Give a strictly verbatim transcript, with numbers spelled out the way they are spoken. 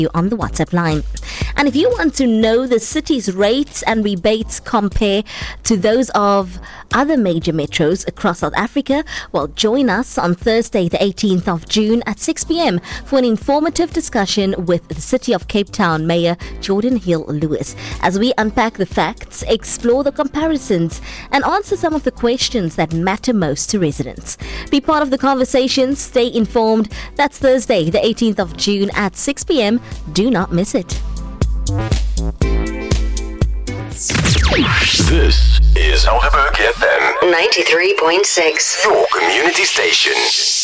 you on the WhatsApp line. And if you want to know the city's rates and rebates compare to those of other major metros across South Africa, well, join us on Thursday, the eighteenth of June at six p.m. for an informative discussion with the City of Cape Town Mayor Jordan Hill-Lewis as we unpack the facts, explore the comparisons, and answer some of the questions that matter most to residents. Be part of the conversation, stay informed. That's Thursday, the eighteenth of June at six p.m. Do not miss it. This is Helderberg F M ninety-three point six, your community station.